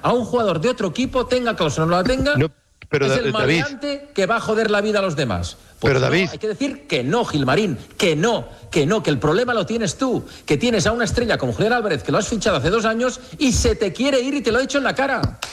a un jugador de otro equipo, tenga cláusula o no la tenga, pero es el maleante que va a joder la vida a los demás. Pues pero David, hay que decir que no, Gilmarín, que el problema lo tienes tú, que tienes a una estrella como Julián Álvarez, que lo has fichado hace 2 años y se te quiere ir y te lo ha dicho en la cara.